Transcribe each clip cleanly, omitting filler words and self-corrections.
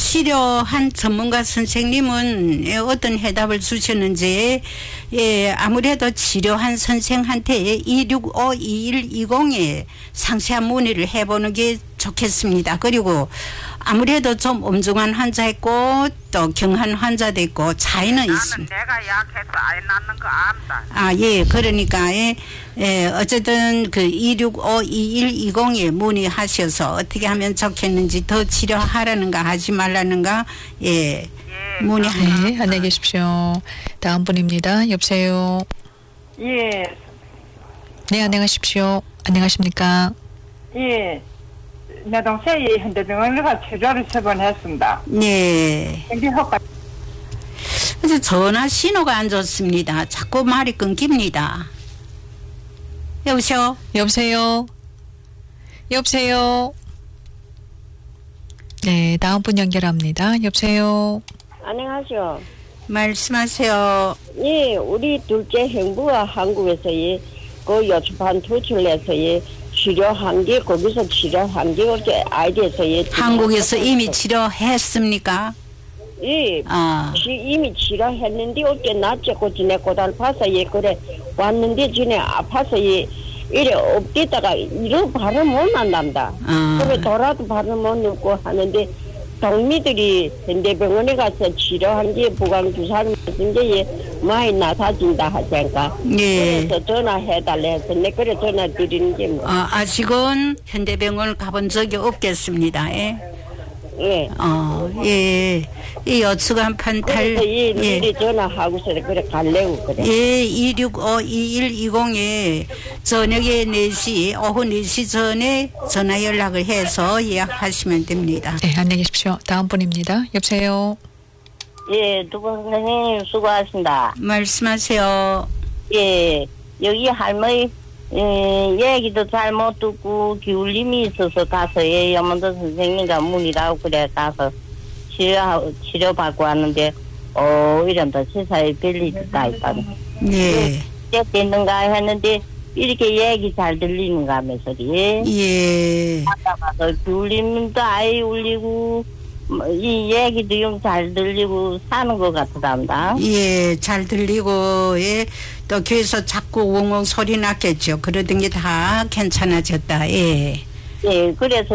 치료한 전문가 선생님은 어떤 해답을 주셨는지, 예, 아무래도 치료한 선생한테 265-2120에 상세한 문의를 해보는 게 좋겠습니다. 그리고 아무래도 좀 엄중한 환자 있고 또 경한 환자도 있고 차이는 있습니다. 내가 약해서 아이 낳는 거 안다. 아, 예. 그러니까, 어쨌든 그 265-2120에 문의하셔서 어떻게 하면 좋겠는지 더 치료하라는가 하지 말라는가, 예. 문의하세요. 네, 안녕히 계십시오. 다음 분입니다. 여보세요. 예, 네, 안녕하십시오. 안녕하십니까? 예. 내 동생이 현대병원에 가서 치료를 3번 했습니다. 네. 근데 효과, 그래서 전화 신호가 안 좋습니다. 자꾸 말이 끊깁니다. 여보세요? 여보세요? 여보세요? 네, 다음 분 연결합니다. 여보세요? 안녕하세요. 말씀하세요. 예, 우리 둘째 형부가 한국에서 그 여주판 투출해서 치료한 게 거기서 치료한 게 이렇게 아이디에서 한국에서 이미 치료했습니까? 예, 아. 이미 치료했는데 어떻게 낫지고 지내 고달파서 그래 왔는데 지내 아파서 이래 엎디다가 이런 발을 못 난답니다. 그래 돌아도 발을 못 넣고 하는데 동미들이 현대병원에 가서 치료한 게 부강주사를 맞은 게 많이 나아진다 하니까. 예. 그래서 전화해달라 해서 내 그래 전화 드리는 게 뭐. 아직은 현대병원을 가본 적이 없겠습니다. 예. 예. 예. 이 여츠간 판탈. 그래서 예. 미리 전화하고서 그래 갈래고 그래. 예, 265-2120에 저녁에 4시, 오후 4시 전에 전화 연락을 해서 예약하시면 됩니다. 네, 안녕히 계십시오. 다음 분입니다. 여보세요? 예, 두분 선생님 수고하십니다. 말씀하세요. 예, 여기 할머니 얘기도 잘 못 듣고 기울림이 있어서 가서 염원도 선생님과 문의라고 그래 가서 치료받고 왔는데 이런다 세상에 별일이다 있다고. 예. 됐는가 했는데 이렇게 얘기 잘 들리는가 하면서 예. 아까 가서 기울림도 아예 울리고 이 얘기도 좀 잘 들리고 사는 것 같더랍니다. 예, 잘 들리고, 예, 또 귀에서 자꾸 웅웅 소리 났겠죠. 그러던 게 다 괜찮아졌다, 예. 예, 그래서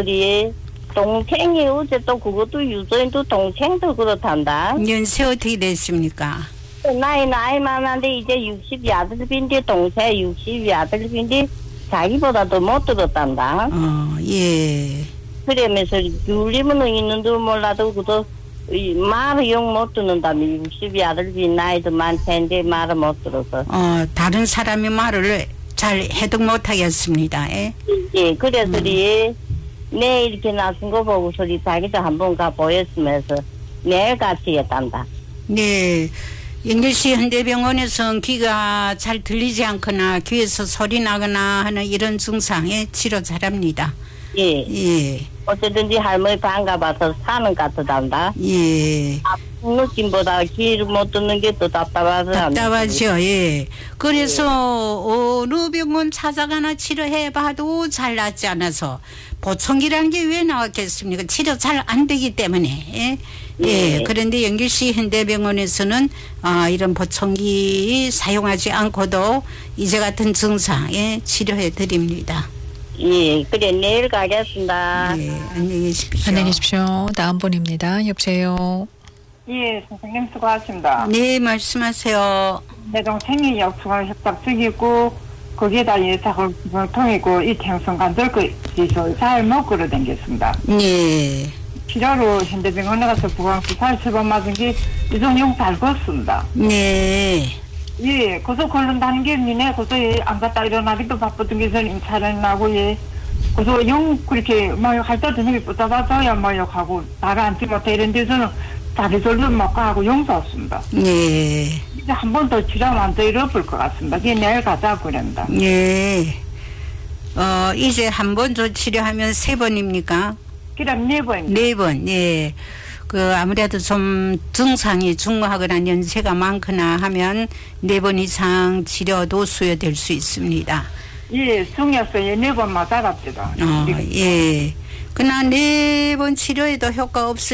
동생이 어제 또 그것도 유전도 동생도 그렇단다. 연세 어떻게 됐습니까? 나이 많은데 이제 68인데 동생 68인데 자기보다도 못 들었단다. 예. 그러면서 울리면 있는도 몰라도 그도 말을 영 못 듣는다며 68인 나이도 많텐데 말을 못 들어서. 다른 사람이 말을 잘 해독 못하겠습니다. 예. 예, 그래서 내 이렇게 나선 거 보고 소리 자기도 한번 가 보였으면서 내일 같이 했단다. 네. 영길시 현대병원에서는 귀가 잘 들리지 않거나 귀에서 소리 나거나 하는 이런 증상에 치료 잘합니다. 예. 예. 어쨌든지 할머니 반가봐서 사는 것 같단다. 예. 느낌보다 귀를 못 듣는 게 또 답답하죠. 예. 그래서 어느 병원 찾아가나 치료해봐도 잘 낫지 않아서 보청기라는 게 왜 나왔겠습니까? 치료 잘 안 되기 때문에. 예. 예. 그런데 영길시 현대병원에서는 이런 보청기 사용하지 않고도 이제 같은 증상에 치료해 드립니다. 예, 그래 내일 가겠습니다. 예, 안녕히 계십시오. 안녕히 계십시오. 다음 분입니다. 여보세요? 예, 선생님 수고하십니다. 네, 말씀하세요. 내 동생이 역수관 협박 중이고, 거기에다 예탁을 통이고, 이 태양성관절 기술 잘 못 걸어다녔습니다. 예. 치료로 현대병원에 가서 부강수사를 3번 맞은 게 이종용 잘 걷습니다. 네. 예, 고소 걸른다는 게 니네 고소 안 갔다 일어나기도 바쁘던 게 저는 임차를 나고 고소 영 그렇게 할 때도 힘이 붙잡아줘야 하고 나가 앉지 못해 이런 데서는 자기 절도 먹고 하고 용서 없습니다. 네. 이제 한 번 더 치료하면 안 더 잃어볼 것 같습니다. 그게 내일 가자고 그랬다. 네. 이제 한 번 더 치료하면 3번입니까? 그럼 4번. 4번, 예. 아무래도 좀 증상이 중하거나 연세가 많거나 하면 4번 이상 치료도 수요될 수 있습니다. 예, 중이었어요. 4번 맞아갑니다. 예. 그러나 4번 치료에도 효과 없을